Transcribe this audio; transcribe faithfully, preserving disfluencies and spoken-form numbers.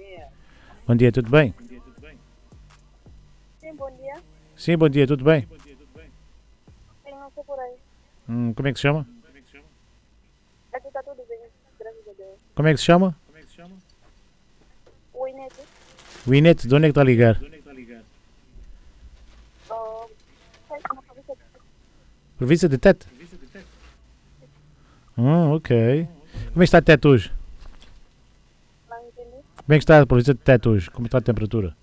Bom dia, tudo bem? Sim, bom dia. Sim, bom dia, tudo bem? Sim, não sei por aí. Hum, como é que se chama? Aqui está tudo bem, graças a Deus. Como é que se chama? O Inês, O Inete, de onde é que está a ligar? oh, sei uma cabeça Província de Tete? Hum, ok. Como é que está a Tete hoje? não entendi. Como é que está a província de Tete hoje? Como está a temperatura?